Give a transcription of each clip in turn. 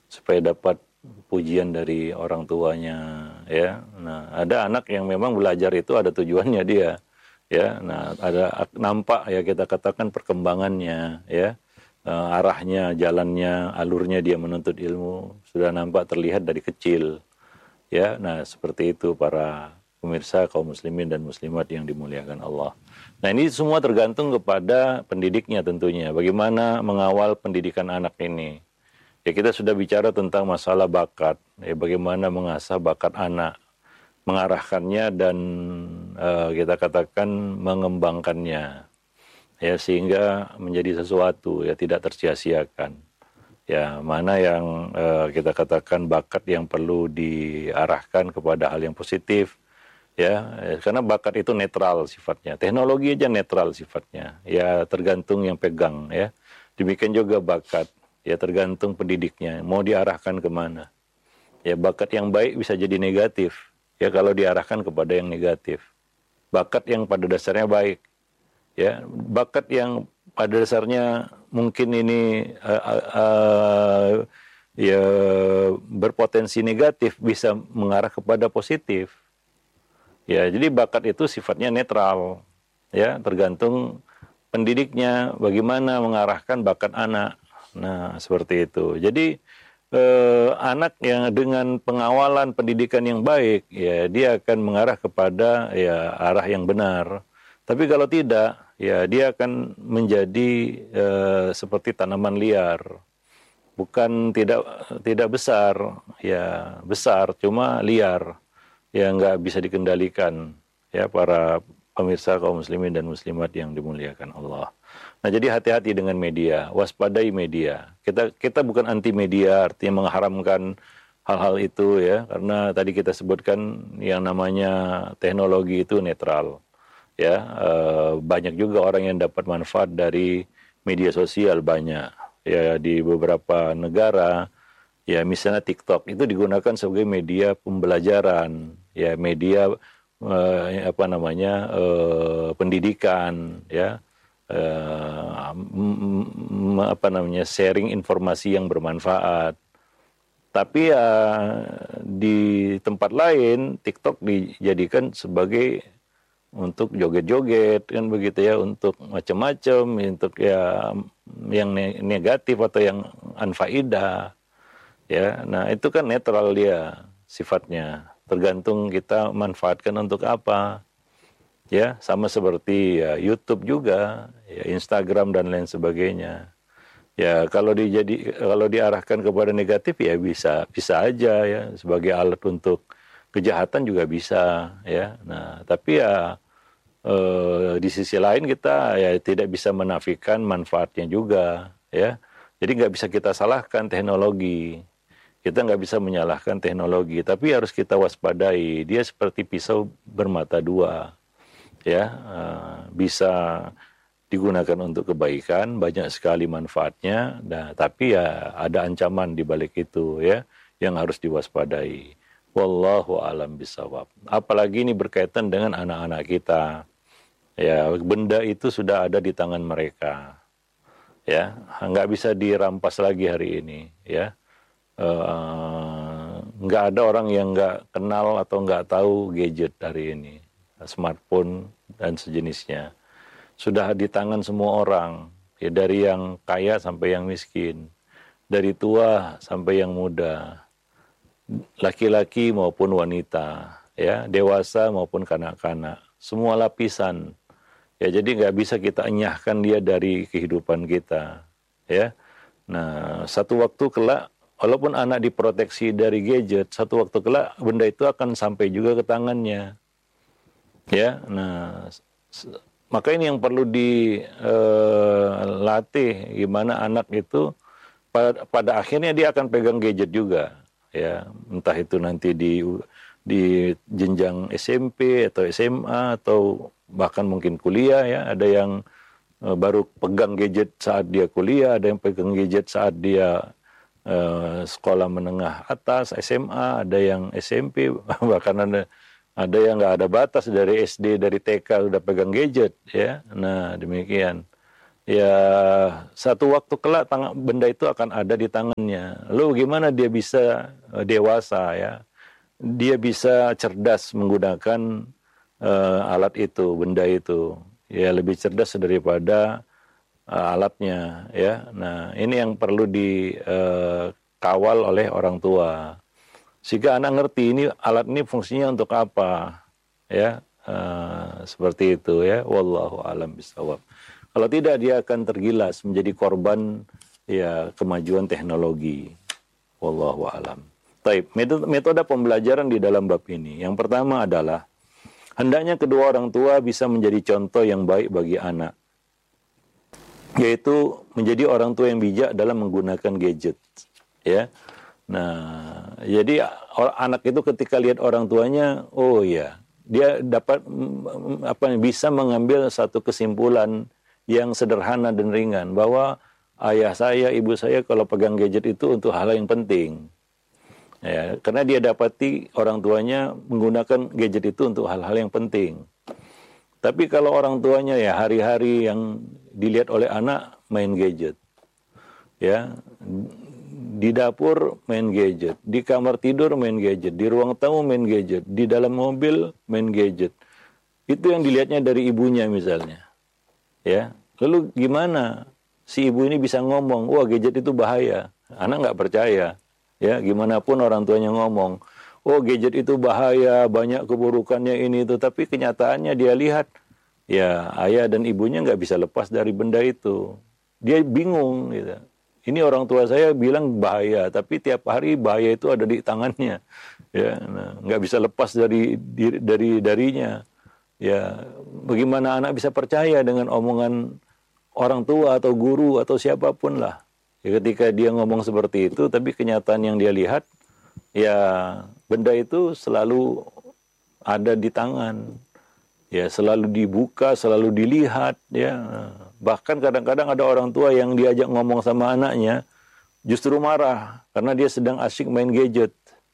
supaya dapat pujian dari orang tuanya, ya. Nah, ada anak yang memang belajar itu ada tujuannya dia, ya. Nah, ada nampak ya kita katakan perkembangannya, ya. Arahnya, jalannya, alurnya dia menuntut ilmu sudah nampak terlihat dari kecil, ya. Nah, seperti itu para pemirsa kaum muslimin dan muslimat yang dimuliakan Allah. Nah, ini semua tergantung kepada pendidiknya tentunya. Bagaimana mengawal pendidikan anak ini. Ya, kita sudah bicara tentang masalah bakat, ya, bagaimana mengasah bakat anak, mengarahkannya dan kita katakan mengembangkannya, ya, sehingga menjadi sesuatu ya tidak tersia-siakan. Ya, mana yang kita katakan bakat yang perlu diarahkan kepada hal yang positif, ya, karena bakat itu netral sifatnya. Teknologi aja netral sifatnya, ya tergantung yang pegang, ya. Demikian juga bakat, ya tergantung pendidiknya, mau diarahkan kemana. Ya, bakat yang baik bisa jadi negatif, ya kalau diarahkan kepada yang negatif. Bakat yang pada dasarnya baik, ya bakat yang pada dasarnya mungkin ini ya berpotensi negatif bisa mengarah kepada positif. Ya, jadi bakat itu sifatnya netral, ya tergantung pendidiknya bagaimana mengarahkan bakat anak. Nah, seperti itu. Jadi anak yang dengan pengawalan pendidikan yang baik, ya dia akan mengarah kepada ya arah yang benar. Tapi kalau tidak, ya dia akan menjadi seperti tanaman liar. Bukan tidak besar, ya besar, cuma liar, ya nggak bisa dikendalikan. Ya para pemirsa kaum muslimin dan muslimat yang dimuliakan Allah. Nah, jadi hati-hati dengan media, waspadai media. Kita bukan anti media, artinya mengharamkan hal-hal itu, ya, karena tadi kita sebutkan yang namanya teknologi itu netral, ya. Banyak juga orang yang dapat manfaat dari media sosial, banyak, ya, di beberapa negara. Ya, misalnya TikTok itu digunakan sebagai media pembelajaran, ya, media pendidikan, ya, sharing informasi yang bermanfaat. Tapi ya di tempat lain TikTok dijadikan sebagai untuk joget-joget kan begitu, ya, untuk macam-macam, untuk ya yang negatif atau yang anfaidah. Ya, nah itu kan netral dia sifatnya. Tergantung kita manfaatkan untuk apa. Ya, sama seperti ya YouTube juga, ya Instagram dan lain sebagainya. Ya, kalau diarahkan kepada negatif ya bisa bisa aja, ya, sebagai alat untuk kejahatan juga bisa, ya. Nah, tapi ya di sisi lain kita ya tidak bisa menafikan manfaatnya juga, ya. Jadi nggak bisa kita salahkan teknologi. Kita nggak bisa menyalahkan teknologi, tapi harus kita waspadai. Dia seperti pisau bermata dua, ya, bisa digunakan untuk kebaikan, banyak sekali manfaatnya. Nah, tapi ya ada ancaman di balik itu, ya, yang harus diwaspadai. Wallahu alam bisawab. Apalagi ini berkaitan dengan anak-anak kita. Ya, benda itu sudah ada di tangan mereka. Ya, nggak bisa dirampas lagi hari ini, ya. Nggak ada orang yang nggak kenal atau nggak tahu gadget hari ini, smartphone dan sejenisnya. Sudah di tangan semua orang, ya, dari yang kaya sampai yang miskin, dari tua sampai yang muda, laki-laki maupun wanita, ya, dewasa maupun kanak-kanak, semua lapisan. Ya, jadi nggak bisa kita enyahkan dia dari kehidupan kita, ya. Nah, satu waktu kelak, walaupun anak diproteksi dari gadget, satu waktu kelak benda itu akan sampai juga ke tangannya, ya. Nah, maka ini yang perlu dilatih, gimana anak itu pada akhirnya dia akan pegang gadget juga, ya. Entah itu nanti di jenjang SMP atau SMA atau bahkan mungkin kuliah, ya. Ada yang baru pegang gadget saat dia kuliah, ada yang pegang gadget saat dia sekolah menengah atas, SMA, ada yang SMP, bahkan ada yang nggak ada batas dari SD, dari TK udah pegang gadget, ya. Nah, demikian. ya satu waktu kelak benda itu akan ada di tangannya. Lalu gimana dia bisa dewasa ya? Dia bisa cerdas menggunakan alat itu, benda itu. Ya lebih cerdas daripada alatnya ya. Nah, ini yang perlu dikawal oleh orang tua. Sehingga anak ngerti ini alat ini fungsinya untuk apa. Ya, seperti itu ya. Wallahu a'lam bishawab. Kalau tidak dia akan tergilas menjadi korban ya kemajuan teknologi. Wallahu a'lam. Baik, metode pembelajaran di dalam bab ini. Yang pertama adalah hendaknya kedua orang tua bisa menjadi contoh yang baik bagi anak. Yaitu menjadi orang tua yang bijak dalam menggunakan gadget. Ya. Nah, jadi anak itu ketika lihat orang tuanya, oh ya, dia dapat bisa mengambil satu kesimpulan yang sederhana dan ringan bahwa ayah saya, ibu saya kalau pegang gadget itu untuk hal yang penting. Ya, karena dia dapati orang tuanya menggunakan gadget itu untuk hal-hal yang penting. Tapi kalau orang tuanya ya hari-hari yang dilihat oleh anak main gadget. Ya, di dapur main gadget, di kamar tidur main gadget, di ruang tamu main gadget, di dalam mobil main gadget. Itu yang dilihatnya dari ibunya misalnya. Ya, lalu gimana si ibu ini bisa ngomong, wah gadget itu bahaya. Anak nggak percaya. Ya, gimana pun orang tuanya ngomong, oh gadget itu bahaya, banyak keburukannya ini itu. Tapi kenyataannya dia lihat, ya ayah dan ibunya nggak bisa lepas dari benda itu. Dia bingung gitu. Ini orang tua saya bilang bahaya, tapi tiap hari bahaya itu ada di tangannya. Ya, nah, nggak bisa lepas darinya. Ya, bagaimana anak bisa percaya dengan omongan orang tua atau guru atau siapapun lah. Ya, ketika dia ngomong seperti itu, tapi kenyataan yang dia lihat, ya benda itu selalu ada di tangan. Ya, selalu dibuka, selalu dilihat. Ya, bahkan kadang-kadang ada orang tua yang diajak ngomong sama anaknya, justru marah karena dia sedang asyik main gadget.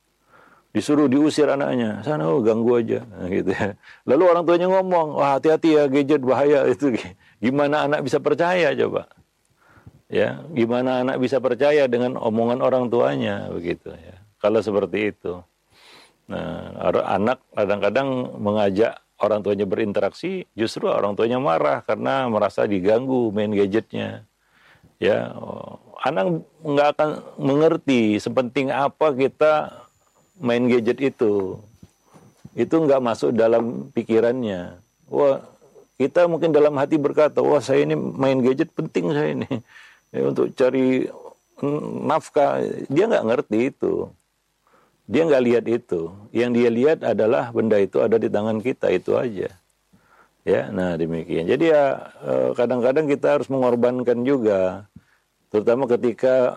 Disuruh diusir anaknya, sana ganggu aja, nah, gitu ya. Lalu orang tuanya ngomong, wah hati-hati ya gadget bahaya itu. Gimana anak bisa percaya coba? Ya, gimana anak bisa percaya dengan omongan orang tuanya begitu ya. Kalau seperti itu. Nah, anak kadang-kadang mengajak orang tuanya berinteraksi, justru orang tuanya marah karena merasa diganggu main gadgetnya. Ya, anak nggak akan mengerti sepenting apa kita main gadget itu. Itu nggak masuk dalam pikirannya. Wah, kita mungkin dalam hati berkata, wah saya ini main gadget penting saya ini. Ya, untuk cari nafkah. Dia nggak ngerti itu. Dia nggak lihat itu. Yang dia lihat adalah benda itu ada di tangan kita, itu aja. Ya, nah demikian. Jadi ya kadang-kadang kita harus mengorbankan juga, terutama ketika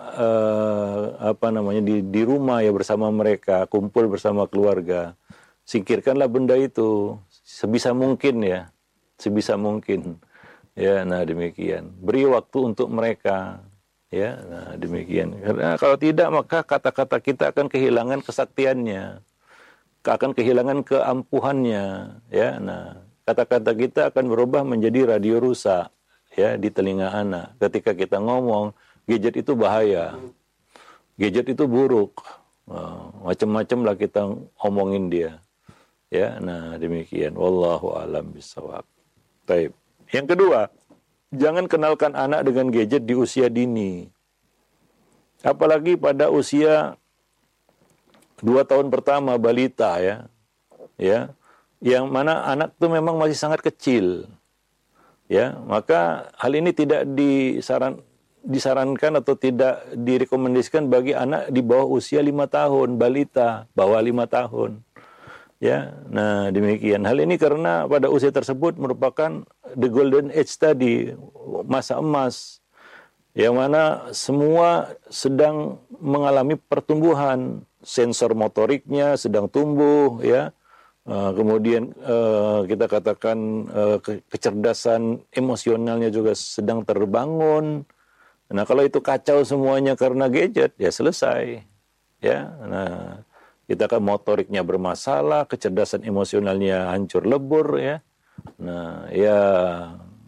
di rumah ya bersama mereka, kumpul bersama keluarga. Singkirkanlah benda itu sebisa mungkin ya, sebisa mungkin. Ya, nah demikian. Beri waktu untuk mereka. Ya, nah demikian. Karena kalau tidak maka kata-kata kita akan kehilangan kesaktiannya, akan kehilangan keampuhannya. Ya, nah kata-kata kita akan berubah menjadi radio rusak ya di telinga anak. Ketika kita ngomong gadget itu bahaya, gadget itu buruk, macam-macam lah kita omongin dia. Ya, nah demikian. Wallahu a'lam bishawab. Baik. Yang kedua, jangan kenalkan anak dengan gadget di usia dini. Apalagi pada usia 2 tahun pertama balita ya. Ya. Yang mana anak itu memang masih sangat kecil. Ya, maka hal ini tidak disarankan atau tidak direkomendasikan bagi anak di bawah usia 5 tahun, balita, bawah 5 tahun. Ya, nah demikian. Hal ini karena pada usia tersebut merupakan the golden age tadi, masa emas, yang mana semua sedang mengalami pertumbuhan, sensor motoriknya sedang tumbuh, ya. Kemudian kita katakan kecerdasan emosionalnya juga sedang terbangun. Nah, kalau itu kacau semuanya karena gadget, ya selesai. Ya, nah kita kan motoriknya bermasalah, kecerdasan emosionalnya hancur lebur ya. Nah, ya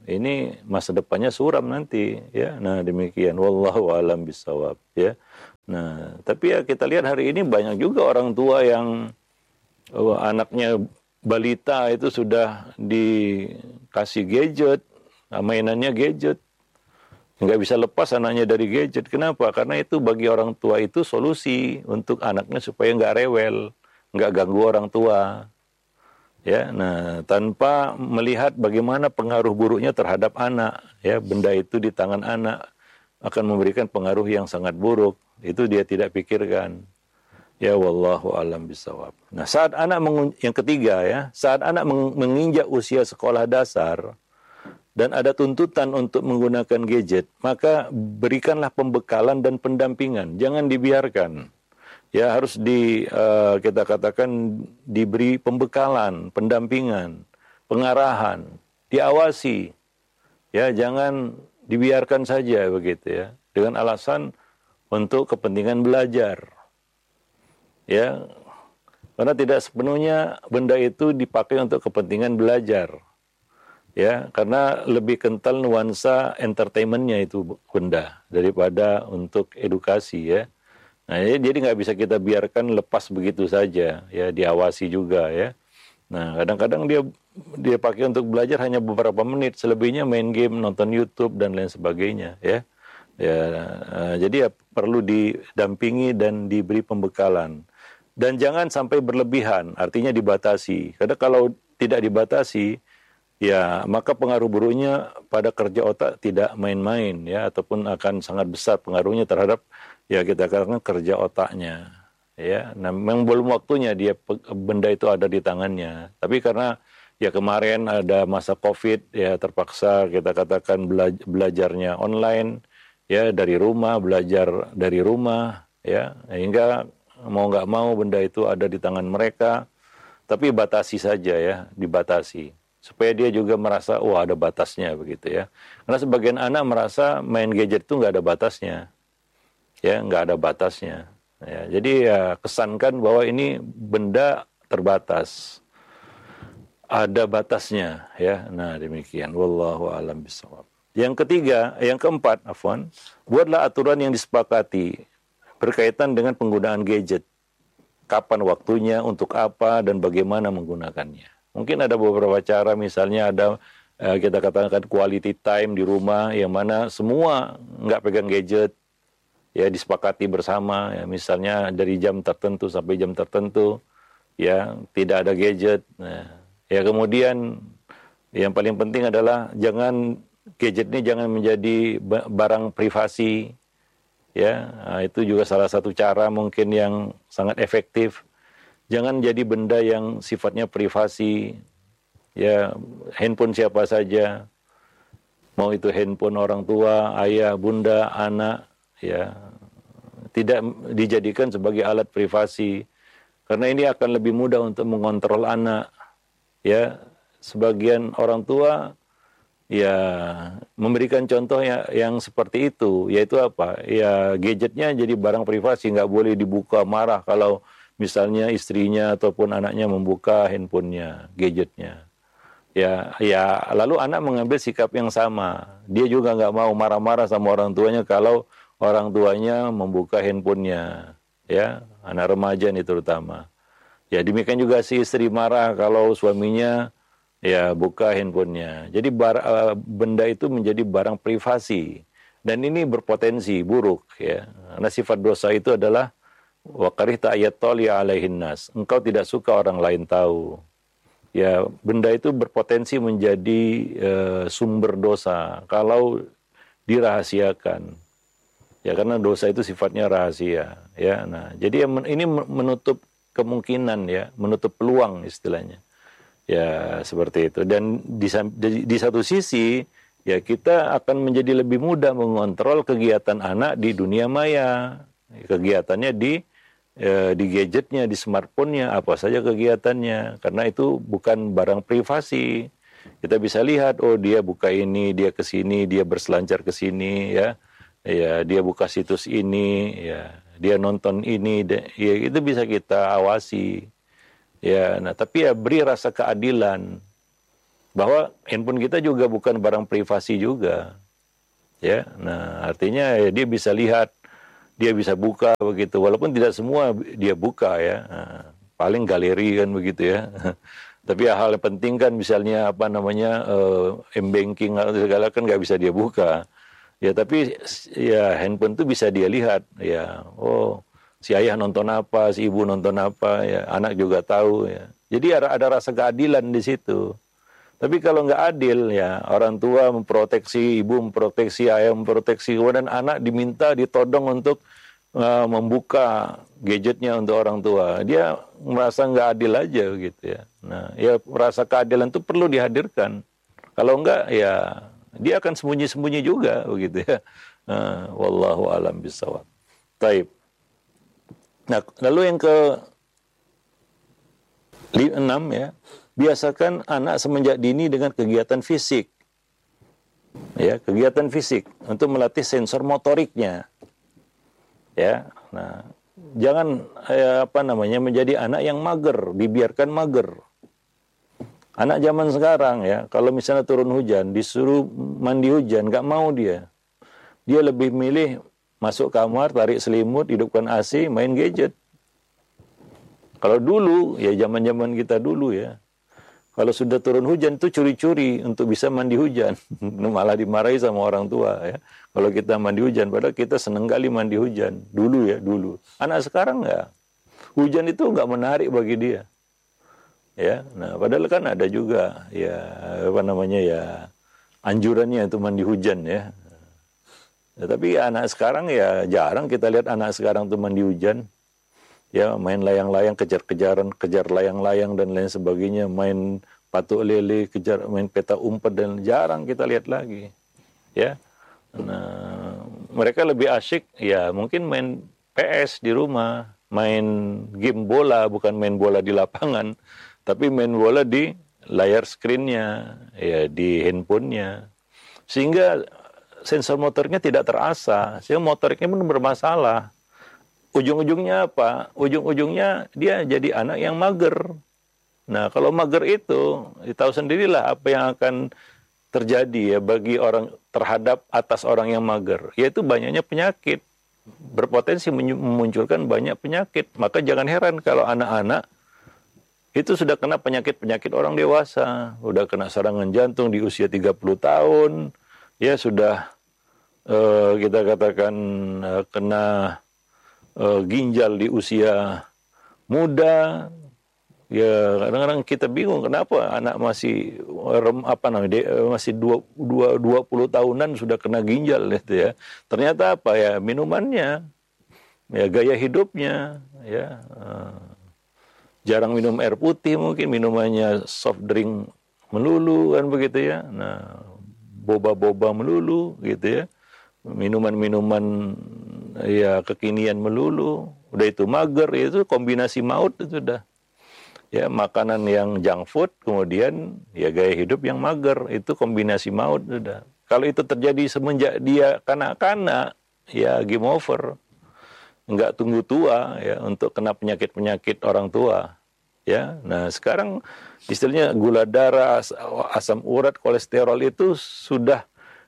ini masa depannya suram nanti, ya. Nah, demikian. Wallahu a'lam bishawab, ya. Nah, tapi ya kita lihat hari ini banyak juga orang tua yang anaknya balita itu sudah dikasih gadget, mainannya gadget. Nggak bisa lepas anaknya dari gadget. Kenapa? Karena itu bagi orang tua itu solusi untuk anaknya supaya nggak rewel, nggak ganggu orang tua. Ya, nah tanpa melihat bagaimana pengaruh buruknya terhadap anak, ya benda itu di tangan anak akan memberikan pengaruh yang sangat buruk. Itu dia tidak pikirkan. Ya wallahu alam bisawab. Nah, yang ketiga ya, saat anak menginjak usia sekolah dasar dan ada tuntutan untuk menggunakan gadget, maka berikanlah pembekalan dan pendampingan. Jangan dibiarkan. Ya harus kita katakan diberi pembekalan, pendampingan, pengarahan, diawasi. Ya, jangan dibiarkan saja begitu ya, dengan alasan untuk kepentingan belajar. Ya, karena tidak sepenuhnya benda itu dipakai untuk kepentingan belajar. Ya, karena lebih kental nuansa entertainmentnya itu benda daripada untuk edukasi ya. Nah, jadi nggak bisa kita biarkan lepas begitu saja, ya diawasi juga ya. Nah, kadang-kadang dia pakai untuk belajar hanya beberapa menit, selebihnya main game, nonton YouTube dan lain sebagainya, ya. Ya, jadi ya perlu didampingi dan diberi pembekalan. Dan jangan sampai berlebihan, artinya dibatasi. Karena kalau tidak dibatasi, ya maka pengaruh buruknya pada kerja otak tidak main-main, ya, ataupun akan sangat besar pengaruhnya terhadap ya kita katakan kerja otaknya, ya. Nah, memang belum waktunya benda itu ada di tangannya. Tapi karena ya kemarin ada masa COVID, ya terpaksa kita katakan belajarnya online, ya dari rumah, belajar dari rumah, ya, hingga mau nggak mau benda itu ada di tangan mereka. Tapi batasi saja ya, dibatasi supaya dia juga merasa ada batasnya begitu ya. Karena sebagian anak merasa main gadget itu nggak ada batasnya. Ya, nggak ada batasnya. Ya, jadi ya kesankan bahwa ini benda terbatas, ada batasnya, ya. Nah demikian. Wallahu a'lam bishawab. Yang keempat, buatlah aturan yang disepakati berkaitan dengan penggunaan gadget. Kapan waktunya, untuk apa, dan bagaimana menggunakannya. Mungkin ada beberapa cara, misalnya ada kita katakan quality time di rumah, yang mana semua nggak pegang gadget. Ya disepakati bersama, ya, misalnya dari jam tertentu sampai jam tertentu, ya tidak ada gadget. Nah, ya kemudian yang paling penting adalah gadget ini jangan menjadi barang privasi, ya. Nah, itu juga salah satu cara mungkin yang sangat efektif. Jangan jadi benda yang sifatnya privasi, ya handphone siapa saja, mau itu handphone orang tua, ayah, bunda, anak. Ya, tidak dijadikan sebagai alat privasi, karena ini akan lebih mudah untuk mengontrol anak. Ya, sebagian orang tua ya memberikan contoh yang seperti itu, yaitu apa? Ya gadgetnya jadi barang privasi, nggak boleh dibuka, marah kalau misalnya istrinya ataupun anaknya membuka handphonenya, gadgetnya. Ya, lalu anak mengambil sikap yang sama. Dia juga nggak mau marah-marah sama orang tuanya kalau orang tuanya membuka handphonenya, ya, anak remaja ini terutama. Ya demikian juga si istri marah kalau suaminya ya buka handphonenya. Jadi benda itu menjadi barang privasi, dan ini berpotensi buruk, ya. Karena sifat dosa itu adalah wa karihta ayattali alaihin nas. Engkau tidak suka orang lain tahu. Ya benda itu berpotensi menjadi sumber dosa kalau dirahasiakan. Ya karena dosa itu sifatnya rahasia, ya. Nah, jadi ini menutup kemungkinan, ya, menutup peluang istilahnya. Ya, seperti itu. Dan di satu sisi, ya kita akan menjadi lebih mudah mengontrol kegiatan anak di dunia maya. Kegiatannya di gadgetnya, di smartphone-nya, apa saja kegiatannya. Karena itu bukan barang privasi. Kita bisa lihat, dia buka ini, dia ke sini, dia berselancar ke sini, ya. Ya, dia buka situs ini, ya, dia nonton ini, ya itu bisa kita awasi. Ya, nah tapi ya beri rasa keadilan. bahwa handphone kita juga bukan barang privasi juga. Ya, nah artinya ya, dia bisa lihat, dia bisa buka begitu, walaupun tidak semua dia buka ya. Nah, paling galeri kan begitu ya. Tapi hal yang penting kan misalnya apa namanya m-banking atau segala kan nggak bisa dia buka. Ya tapi ya handphone itu bisa dia lihat ya. Oh, si ayah nonton apa, si ibu nonton apa ya, anak juga tahu ya. Jadi ada rasa keadilan di situ. Tapi kalau nggak adil ya, orang tua memproteksi, ibu memproteksi, ayah memproteksi, kemudian anak diminta, ditodong untuk membuka gadgetnya untuk orang tua. Dia merasa nggak adil aja gitu ya. Nah, ya rasa keadilan itu perlu dihadirkan. Kalau enggak ya dia akan sembunyi-sembunyi juga begitu ya. Wallahu alam bisawab. Taib. Nah, lalu yang ke-6 ya, biasakan anak semenjak dini dengan kegiatan fisik. Ya, kegiatan fisik untuk melatih sensor motoriknya. Ya. Nah, jangan menjadi anak yang mager, dibiarkan mager. Anak zaman sekarang ya, kalau misalnya turun hujan, disuruh mandi hujan, nggak mau dia. Dia lebih milih masuk kamar, tarik selimut, hidupkan AC, main gadget. Kalau dulu, ya zaman-zaman kita dulu ya, kalau sudah turun hujan itu curi-curi untuk bisa mandi hujan. Malah dimarahi sama orang tua ya. Kalau kita mandi hujan, padahal kita seneng kali mandi hujan. Dulu ya, dulu. Anak sekarang nggak. Hujan itu nggak menarik bagi dia. Ya, nah padahal kan ada juga ya anjurannya itu mandi hujan ya. Tapi anak sekarang ya jarang kita lihat anak sekarang tuh mandi hujan. Ya, main layang-layang, kejar-kejaran, kejar layang-layang dan lain sebagainya, main patuk lele, main peta umpet dan jarang kita lihat lagi. Ya. Nah, mereka lebih asyik ya mungkin main PS di rumah, main game bola, bukan main bola di lapangan. Tapi main bola di layar screen-nya, ya di handphonenya. Sehingga sensor motoriknya tidak terasa, sehingga motoriknya pun bermasalah. Ujung-ujungnya apa? Ujung-ujungnya dia jadi anak yang mager. Nah, kalau mager itu, tahu sendirilah apa yang akan terjadi ya bagi orang terhadap atas orang yang mager. Yaitu banyaknya penyakit, berpotensi memunculkan banyak penyakit. Maka jangan heran kalau anak-anak itu sudah kena penyakit-penyakit orang dewasa, sudah kena serangan jantung di usia 30 tahun, ya sudah kita katakan kena ginjal di usia muda. Ya kadang-kadang kita bingung kenapa anak masih masih 20 tahunan sudah kena ginjal gitu ya. Ternyata apa ya, minumannya, ya gaya hidupnya, ya. Jarang minum air putih, mungkin minumannya soft drink melulu kan begitu ya. Nah, boba-boba melulu gitu ya. Minuman-minuman ya kekinian melulu. Udah itu mager, itu kombinasi maut itu sudah. Ya, makanan yang junk food, kemudian ya gaya hidup yang mager, itu kombinasi maut sudah. Kalau itu terjadi semenjak dia kanak-kanak, ya game over. Nggak tunggu tua ya untuk kena penyakit-penyakit orang tua. Ya, nah sekarang istilahnya gula darah, asam urat, kolesterol itu sudah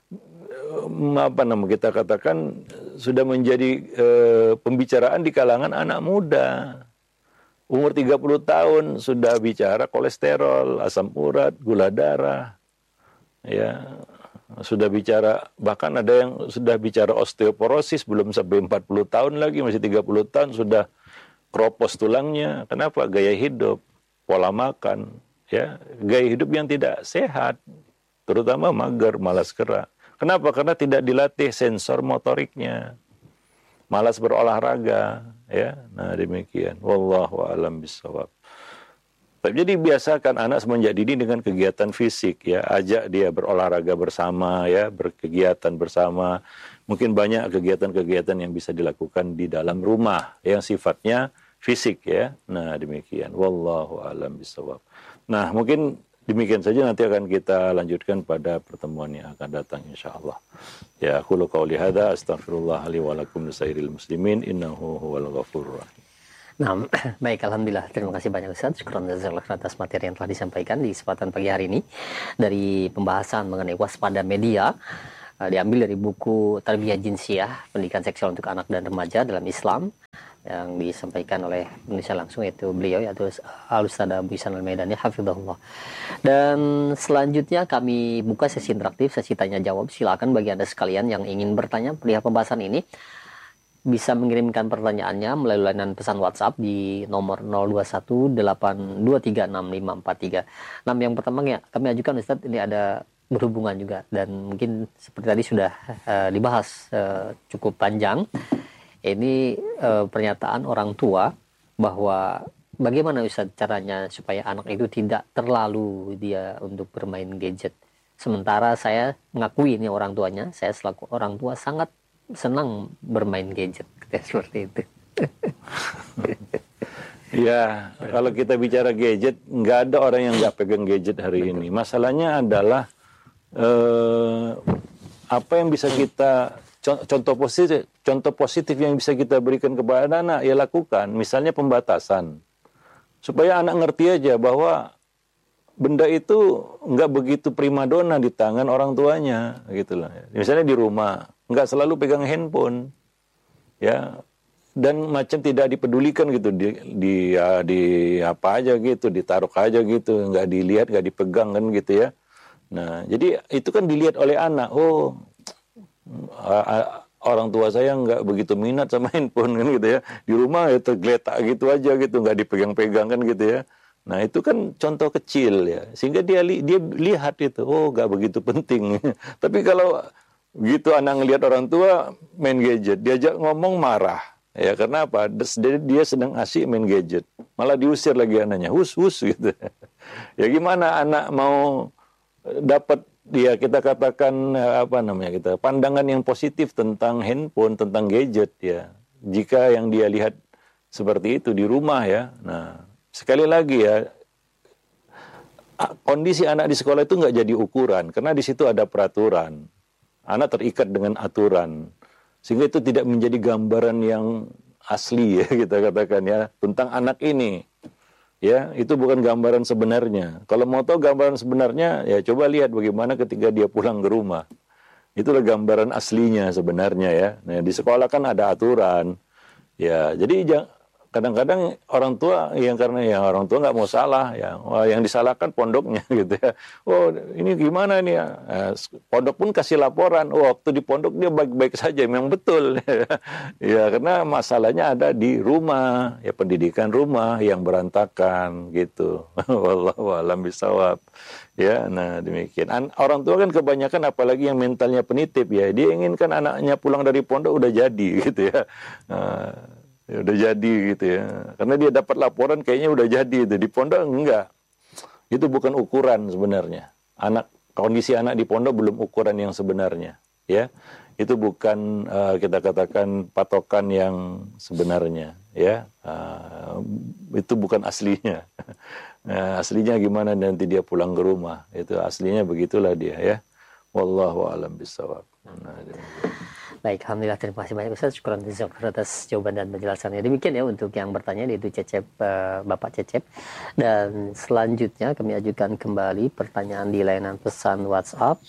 kita katakan sudah menjadi pembicaraan di kalangan anak muda. Umur 30 tahun sudah bicara kolesterol, asam urat, gula darah. Ya, sudah bicara, bahkan ada yang sudah bicara osteoporosis, belum sampai 40 tahun lagi, masih 30 tahun sudah kropos tulangnya. Kenapa? Gaya hidup, pola makan, ya, gaya hidup yang tidak sehat, terutama mager, malas gerak. Kenapa? Karena tidak dilatih sensor motoriknya, malas berolahraga, ya. Nah demikian. Wallahu a'lam bishawab. Jadi biasakan anak semenjak dini dengan kegiatan fisik ya, ajak dia berolahraga bersama ya, berkegiatan bersama. Mungkin banyak kegiatan-kegiatan yang bisa dilakukan di dalam rumah yang sifatnya fisik ya. Nah, demikian. Wallahu a'lam bishawab. Nah, mungkin demikian saja, nanti akan kita lanjutkan pada pertemuan yang akan datang insyaallah. Ya, qulu qauli hadza astaghfirullah li wa lakum lisairil muslimin innahu huwal ghafurur rahim. Nah, baik, alhamdulillah. Terima kasih banyak Ustaz. Syukran jazakallah atas materi yang telah disampaikan di kesempatan pagi hari ini dari pembahasan mengenai waspada media. Diambil dari buku Tarbiyah Jinsiyah, Pendidikan Seksual untuk Anak dan Remaja dalam Islam, yang disampaikan oleh penulis langsung yaitu beliau, yaitu Al-Ustaz Abu Ihsan Al-Maidani hafizahullah. Dan selanjutnya kami buka sesi interaktif, sesi tanya jawab. Silakan bagi Anda sekalian yang ingin bertanya perihal pembahasan ini bisa mengirimkan pertanyaannya melalui layanan pesan WhatsApp di nomor 0218236543. Nah, yang pertama ya kami ajukan Ustadz, ini ada berhubungan juga dan mungkin seperti tadi sudah dibahas cukup panjang. Ini pernyataan orang tua bahwa bagaimana Ustadz caranya supaya anak itu tidak terlalu dia untuk bermain gadget. Sementara saya mengakui ini orang tuanya, saya selaku orang tua sangat senang bermain gadget, seperti itu. Ya, kalau kita bicara gadget, nggak ada orang yang nggak pegang gadget hari ini. Masalahnya adalah apa yang bisa kita contoh positif yang bisa kita berikan kepada anak ya lakukan. Misalnya pembatasan, supaya anak ngerti aja bahwa benda itu nggak begitu primadona di tangan orang tuanya, gitu lah. Misalnya di rumah nggak selalu pegang handphone, ya, dan macam tidak dipedulikan gitu, di apa aja gitu, ditaruh aja gitu, nggak dilihat, nggak dipegang kan gitu ya. Nah, jadi itu kan dilihat oleh anak, oh orang tua saya nggak begitu minat sama handphone kan gitu ya, di rumah ya tergeletak gitu aja gitu, nggak dipegang-pegang kan gitu ya. Nah itu kan contoh kecil ya, sehingga dia lihat itu, oh nggak begitu penting. Tapi kalau gitu anak ngelihat orang tua main gadget, diajak ngomong marah, ya karena apa? Dia sedang asik main gadget, malah diusir lagi anaknya, hus gitu. Ya gimana anak mau dapat dia kita katakan apa namanya kita pandangan yang positif tentang handphone, tentang gadget ya. Jika yang dia lihat seperti itu di rumah ya. Nah, sekali lagi ya, kondisi anak di sekolah itu nggak jadi ukuran, karena di situ ada peraturan. Anak terikat dengan aturan, sehingga itu tidak menjadi gambaran yang asli ya kita katakan ya tentang anak ini. Ya, itu bukan gambaran sebenarnya. Kalau mau tahu gambaran sebenarnya, ya coba lihat bagaimana ketika dia pulang ke rumah. Itulah gambaran aslinya sebenarnya ya. Nah, di sekolah kan ada aturan. Ya, jadi kadang-kadang orang tua karena orang tua nggak mau salah ya, yang disalahkan pondoknya gitu ya. Oh ini gimana nih ya? Pondok pun kasih laporan. Oh, waktu di pondok dia baik-baik saja, memang betul. Ya karena masalahnya ada di rumah ya, pendidikan rumah yang berantakan gitu. Wallahu a'lam bishawab. Ya, nah demikian. Orang tua kan kebanyakan apalagi yang mentalnya penitip ya, dia inginkan anaknya pulang dari pondok udah jadi gitu ya. Ya udah jadi gitu ya. Karena dia dapat laporan kayaknya udah jadi itu. Di pondok enggak. Itu bukan ukuran sebenarnya. Kondisi anak di pondok belum ukuran yang sebenarnya, ya. Itu bukan kita katakan patokan yang sebenarnya, ya. Itu bukan aslinya. Aslinya gimana nanti dia pulang ke rumah. Itu aslinya begitulah dia ya. Wallahu a'lam bishawab. Baik, alhamdulillah, terima kasih banyak Ustaz. Syukuran atas jawaban dan penjelasannya. Demikian ya untuk yang bertanya, yaitu Cecep, Bapak Cecep. Dan selanjutnya kami ajukan kembali pertanyaan di layanan pesan WhatsApp.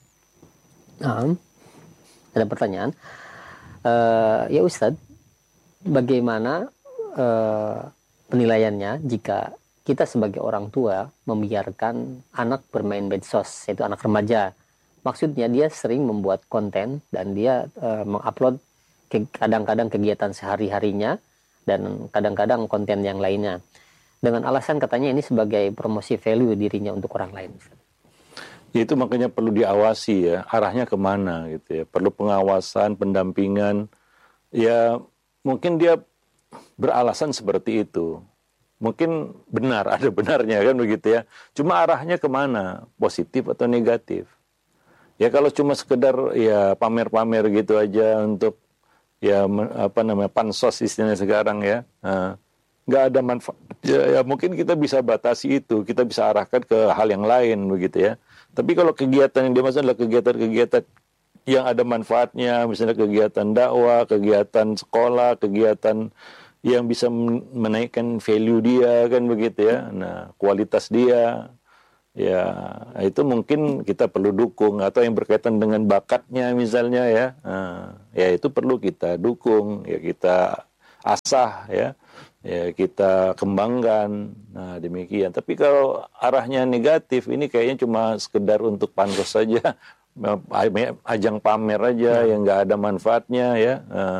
Ada pertanyaan. Ya Ustaz, bagaimana penilaiannya jika kita sebagai orang tua membiarkan anak bermain medsos, yaitu anak remaja? Maksudnya dia sering membuat konten dan dia mengupload kadang-kadang kegiatan sehari-harinya dan kadang-kadang konten yang lainnya. Dengan alasan katanya ini sebagai promosi value dirinya untuk orang lain. Itu makanya perlu diawasi ya, arahnya kemana gitu ya. Perlu pengawasan, pendampingan. Ya mungkin dia beralasan seperti itu. Mungkin benar, ada benarnya kan begitu ya. Cuma arahnya kemana, positif atau negatif. Ya kalau cuma sekedar ya pamer-pamer gitu aja untuk ya pansos istilahnya sekarang ya, nggak ada manfaat. Ya mungkin kita bisa batasi itu, kita bisa arahkan ke hal yang lain begitu ya. Tapi kalau kegiatan yang dimaksud adalah kegiatan-kegiatan yang ada manfaatnya, misalnya kegiatan dakwah, kegiatan sekolah, kegiatan yang bisa menaikkan value dia kan begitu ya. Nah, kualitas dia ya itu mungkin kita perlu dukung, atau yang berkaitan dengan bakatnya misalnya ya. Ya itu perlu kita dukung, ya kita asah ya. Ya kita kembangkan. Nah, demikian. Tapi kalau arahnya negatif, ini kayaknya cuma sekedar untuk pansos saja, ajang pamer aja yang nggak ada manfaatnya ya.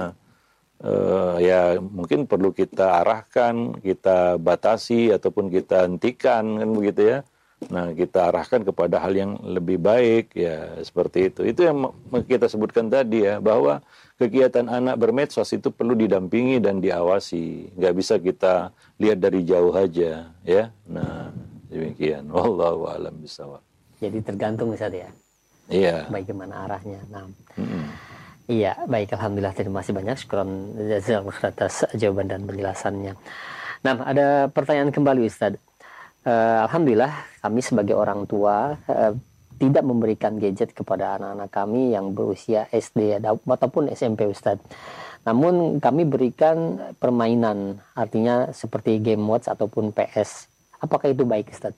Ya mungkin perlu kita arahkan, kita batasi ataupun kita hentikan kan begitu ya. Nah, kita arahkan kepada hal yang lebih baik ya, seperti itu. Itu yang kita sebutkan tadi ya, bahwa kegiatan anak bermedsos itu perlu didampingi dan diawasi. Nggak bisa kita lihat dari jauh aja ya. Nah, demikian. Wallahu a'lam bishawab. Jadi tergantung Ustaz ya. Iya. Bagaimana arahnya. Nah. Iya, baik, alhamdulillah, terima kasih banyak. Syukron jazakallahu atas jawaban dan penjelasannya. Nah, ada pertanyaan kembali Ustaz. Alhamdulillah kami sebagai orang tua tidak memberikan gadget kepada anak-anak kami yang berusia SD ataupun SMP Ustaz. Namun kami berikan permainan, artinya seperti game watch ataupun PS. Apakah itu baik Ustaz?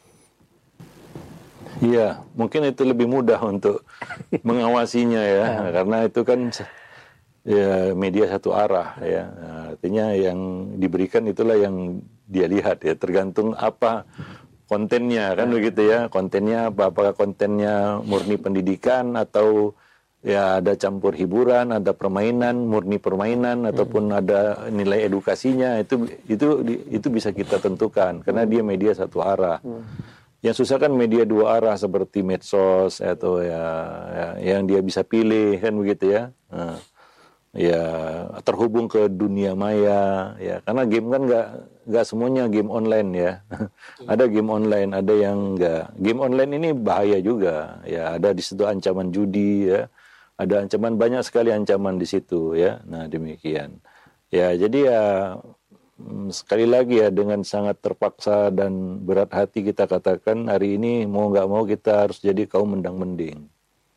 Iya, mungkin itu lebih mudah untuk mengawasinya ya, karena itu kan ya media satu arah ya. Artinya yang diberikan itulah yang dia lihat ya, tergantung apa kontennya kan begitu ya. Kontennya apa, apakah kontennya murni pendidikan atau ya ada campur hiburan, ada permainan, murni permainan ataupun ada nilai edukasinya, itu bisa kita tentukan karena dia media satu arah. Yang susah kan media dua arah seperti medsos atau ya yang dia bisa pilih kan begitu ya. Ya terhubung ke dunia maya ya, karena game kan nggak semuanya game online ya. Ada game online, ada yang nggak. Game online ini bahaya juga ya, ada di situ ancaman judi ya, ada ancaman, banyak sekali ancaman di situ ya. Nah, demikian ya, jadi ya sekali lagi ya, dengan sangat terpaksa dan berat hati kita katakan hari ini mau nggak mau kita harus jadi kaum mendang-mending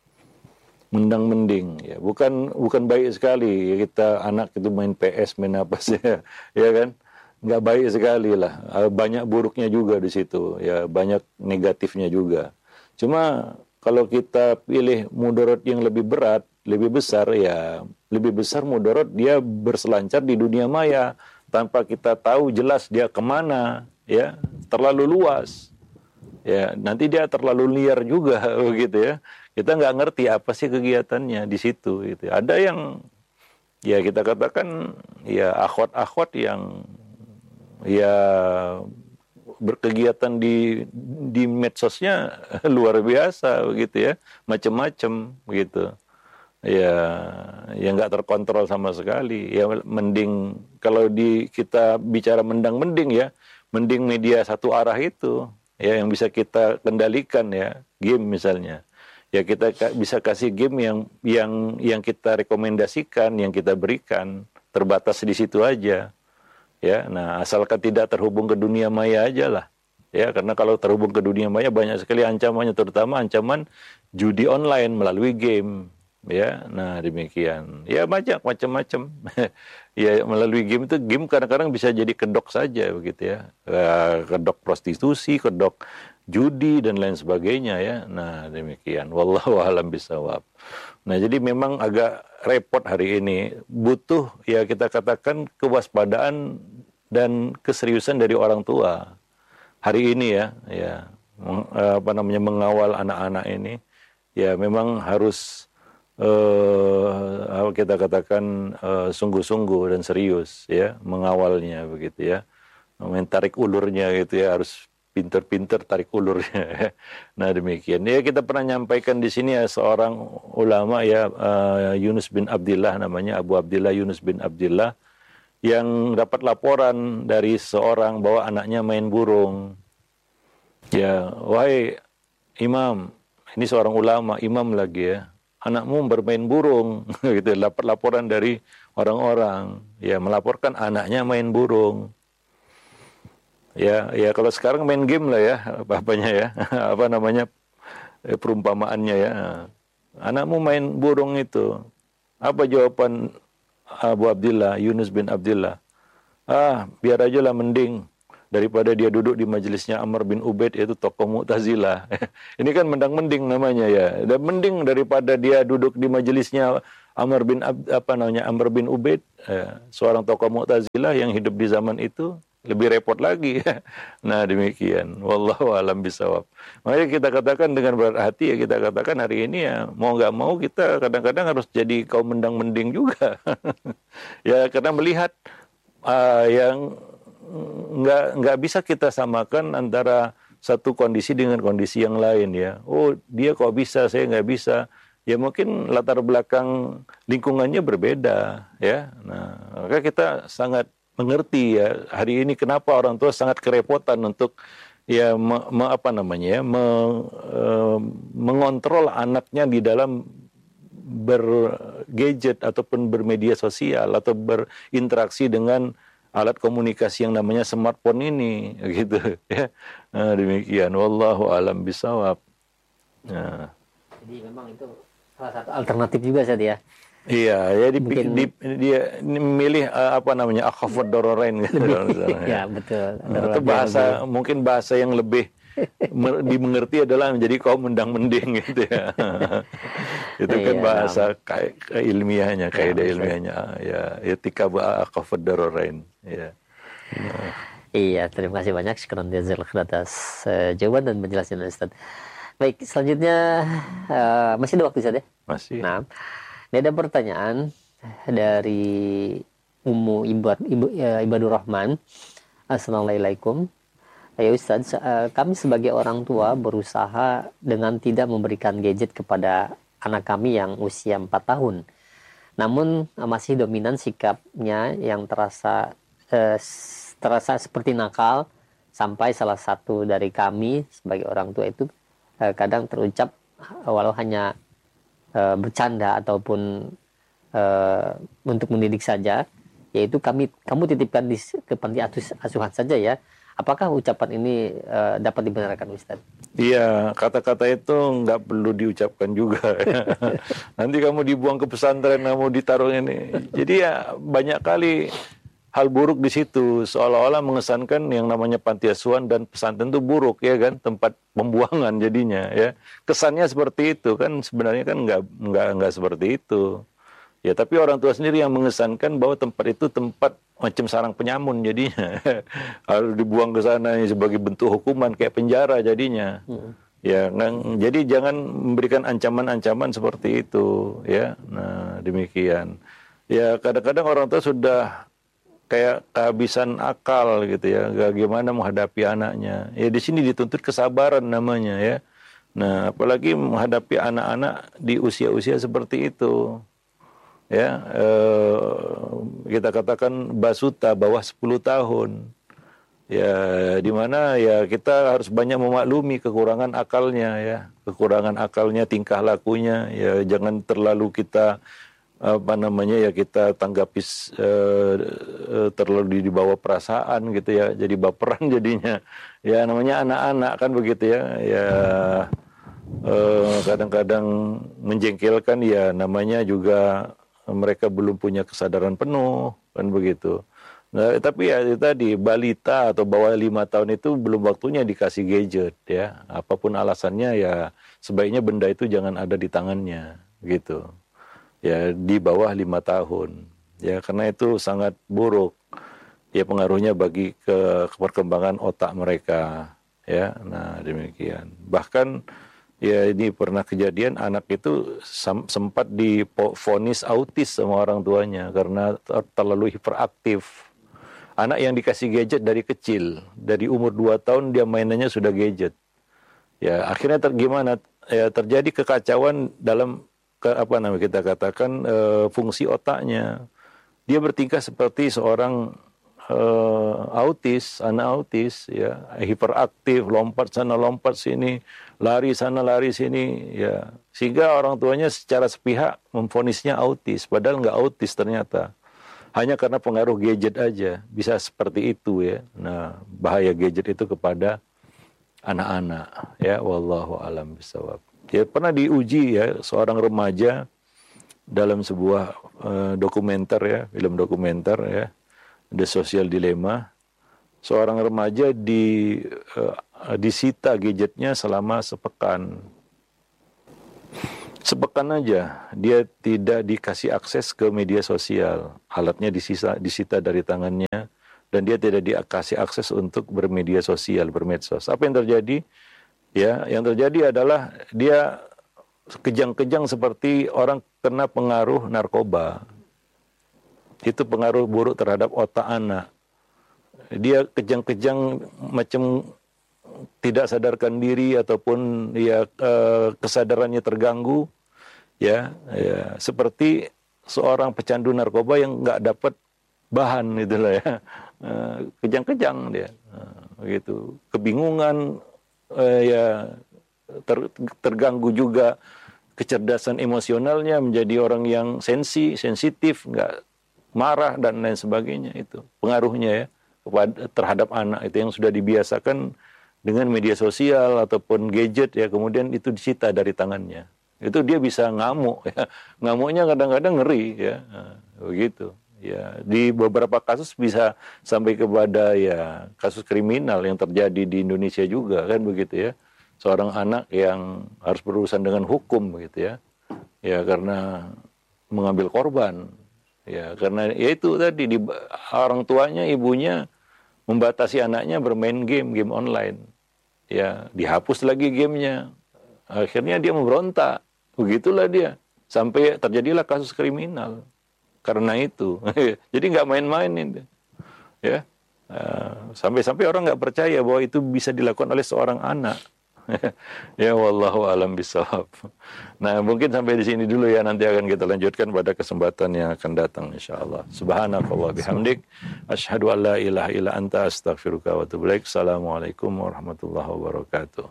ya, bukan baik sekali ya kita anak itu main PS, main apa sih ya kan, nggak baik sekali lah, banyak buruknya juga di situ ya, banyak negatifnya juga. Cuma kalau kita pilih mudarat yang lebih berat, lebih besar ya, lebih besar mudarat dia berselancar di dunia maya tanpa kita tahu jelas dia kemana ya, terlalu luas ya, nanti dia terlalu liar juga begitu ya, kita nggak ngerti apa sih kegiatannya di situ gitu. Ada yang ya kita katakan ya akhwat yang ya berkegiatan di medsosnya luar biasa begitu ya, macam-macam begitu ya, yang nggak terkontrol sama sekali ya. Mending kalau kita bicara mendang-mending ya, mending media satu arah itu ya yang bisa kita kendalikan ya, game misalnya ya, kita bisa kasih game yang kita rekomendasikan, yang kita berikan terbatas di situ aja ya. Nah, asalkan tidak terhubung ke dunia maya aja lah ya, karena kalau terhubung ke dunia maya banyak sekali ancamannya, terutama ancaman judi online melalui game ya. Nah, demikian ya, macam-macam ya, melalui game itu, game kadang-kadang bisa jadi kedok saja begitu ya, kedok prostitusi, kedok judi dan lain sebagainya ya. Nah, demikian, wallahu a'lam bishawab. Nah, jadi memang agak repot hari ini, butuh ya kita katakan kewaspadaan dan keseriusan dari orang tua hari ini ya, mengawal anak-anak ini ya, memang harus kita katakan sungguh-sungguh dan serius ya mengawalnya begitu ya, tarik ulurnya gitu ya, harus pinter-pinter tarik ulurnya. Nah, demikian ya, kita pernah nyampaikan di sini ya, seorang ulama ya, Yunus bin Abdillah namanya, Abu Abdillah Yunus bin Abdillah, yang dapat laporan dari seorang bahwa anaknya main burung ya. Wahai imam, ini seorang ulama, imam lagi ya, anakmu bermain burung gitu, dapat laporan dari orang-orang ya, melaporkan anaknya main burung ya. Kalau sekarang main game lah ya bapaknya ya, apa namanya perumpamaannya ya, anakmu main burung itu. Apa jawaban Abu Abdillah Yunus bin Abdillah? biar aja lah mending daripada dia duduk di majelisnya Amr bin Ubaid, yaitu tokoh Mu'tazilah. Ini kan mendang-mending namanya ya. Dan mending daripada dia duduk di majelisnya Amr bin Ubaid, seorang tokoh Mu'tazilah yang hidup di zaman itu, lebih repot lagi. Nah, demikian. Wallahu alam bisawab. Makanya kita katakan dengan berat hati, ya kita katakan hari ini ya mau nggak mau kita kadang-kadang harus jadi kaum mendang-mending juga. Ya karena melihat yang nggak bisa kita samakan antara satu kondisi dengan kondisi yang lain ya. Oh, dia kok bisa, saya nggak bisa. Ya mungkin latar belakang lingkungannya berbeda ya. Nah, maka kita sangat mengerti ya hari ini kenapa orang tua sangat kerepotan untuk ya mengontrol anaknya di dalam bergadget ataupun bermedia sosial atau berinteraksi dengan alat komunikasi yang namanya smartphone ini, gitu ya. Nah, demikian. Wallahu alam bisawab. Nah. Jadi memang itu salah satu alternatif juga saja ya. Iya, ya dia memilih akhafud dararain gitu. Ya betul. Itu bahasa mungkin bahasa yang lebih dimengerti adalah menjadi kaum mendang-mending gitu ya. Itu kan bahasa ilmiahnya, kaidah ilmiahnya ya etika akhafud dararain ya. Iya, terima kasih banyak syukran jazakallahu atas jawaban dan penjelasan Ustaz. Baik, selanjutnya masih ada waktu Ustaz ya? Masih. Nah, ini ada pertanyaan dari Ummu Ibadur Rahman. Assalamualaikum. Ya Ustaz, kami sebagai orang tua berusaha dengan tidak memberikan gadget kepada anak kami yang usia 4 tahun. Namun masih dominan sikapnya yang terasa seperti nakal, sampai salah satu dari kami sebagai orang tua itu kadang terucap walau hanya bercanda ataupun untuk mendidik saja, yaitu kamu titipkan ke panti asuhan saja ya. Apakah ucapan ini dapat dibenarkan Ustaz? Iya, kata-kata itu nggak perlu diucapkan juga. Ya. Nanti kamu dibuang ke pesantren, kamu ditaruh ini. Jadi ya banyak kali hal buruk di situ, seolah-olah mengesankan yang namanya panti asuhan dan pesantren itu buruk ya kan, tempat pembuangan jadinya ya. Kesannya seperti itu kan, sebenarnya kan nggak seperti itu. Ya tapi orang tua sendiri yang mengesankan bahwa tempat itu tempat macam sarang penyamun jadinya. Harus dibuang ke sana sebagai bentuk hukuman kayak penjara jadinya. Ya, jadi jangan memberikan ancaman-ancaman seperti itu ya. Nah, demikian. Ya kadang-kadang orang tua sudah kayak kehabisan akal gitu ya, bagaimana menghadapi anaknya. Ya di sini dituntut kesabaran namanya ya. Nah, apalagi menghadapi anak-anak di usia-usia seperti itu. Ya, kita katakan basuta bawah 10 tahun. Ya, di mana ya kita harus banyak memaklumi kekurangan akalnya ya, tingkah lakunya ya, jangan terlalu kita kita tanggapi terlalu dibawa perasaan gitu ya, jadi baperan jadinya. Ya namanya anak-anak kan begitu ya. Ya kadang-kadang menjengkelkan ya, namanya juga mereka belum punya kesadaran penuh kan begitu. Nah, tapi ya tadi balita atau bawah 5 tahun itu belum waktunya dikasih gadget ya. Apapun alasannya ya sebaiknya benda itu jangan ada di tangannya gitu. Ya di bawah 5 tahun. Ya karena itu sangat buruk. Ya pengaruhnya bagi ke perkembangan otak mereka ya. Nah, demikian. Bahkan ya ini pernah kejadian anak itu sempat divonis autis sama orang tuanya karena terlalu hiperaktif. Anak yang dikasih gadget dari kecil, dari umur 2 tahun dia mainannya sudah gadget. Ya akhirnya gimana? Ya terjadi kekacauan dalam kita katakan fungsi otaknya. Dia bertingkah seperti seorang anak autis ya, hiperaktif, lompat sana lompat sini, lari sana lari sini ya, sehingga orang tuanya secara sepihak memvonisnya autis padahal nggak autis ternyata, hanya karena pengaruh gadget aja bisa seperti itu ya. Nah, bahaya gadget itu kepada anak-anak ya, wallahu alam bisawab. Ya pernah diuji ya seorang remaja dalam sebuah dokumenter ya, film dokumenter ya. The Social Dilemma. Seorang remaja disita gadgetnya selama sepekan. Sepekan aja dia tidak dikasih akses ke media sosial. Alatnya disita dari tangannya dan dia tidak dikasih akses untuk bermedia sosial, bermedsos. Apa yang terjadi? Ya, yang terjadi adalah dia kejang-kejang seperti orang kena pengaruh narkoba. Itu pengaruh buruk terhadap otak anak. Dia kejang-kejang macam tidak sadarkan diri ataupun ya kesadarannya terganggu, ya seperti seorang pecandu narkoba yang nggak dapat bahan itulah ya, kejang-kejang dia, gitu, kebingungan, ya terganggu juga kecerdasan emosionalnya, menjadi orang yang sensitif, nggak marah dan lain sebagainya. Itu pengaruhnya ya terhadap anak itu yang sudah dibiasakan dengan media sosial ataupun gadget, ya kemudian itu disita dari tangannya, itu dia bisa ngamuk ya. Ngamuknya kadang-kadang ngeri ya, begitu ya. Di beberapa kasus bisa sampai kepada ya kasus kriminal yang terjadi di Indonesia juga kan begitu ya. Seorang anak yang harus berurusan dengan hukum begitu ya karena mengambil korban, ya karena ya itu tadi orang tuanya, ibunya membatasi anaknya bermain game online, ya dihapus lagi gamenya, akhirnya dia memberontak, begitulah dia, sampai terjadilah kasus kriminal karena itu. Jadi nggak main-main itu, ya sampai-sampai orang nggak percaya bahwa itu bisa dilakukan oleh seorang anak. Ya wallahu alam bisawab. Nah, mungkin sampai di sini dulu ya, nanti akan kita lanjutkan pada kesempatan yang akan datang insyaallah. Subhanakallah bihamdik asyhadu an la ilaha illa anta astaghfiruka wa atubu ilaik. Assalamualaikum warahmatullahi wabarakatuh.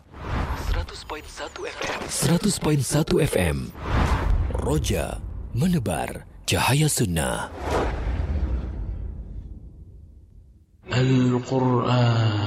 100.1 FM Roja menebar cahaya sunnah. Al-Quran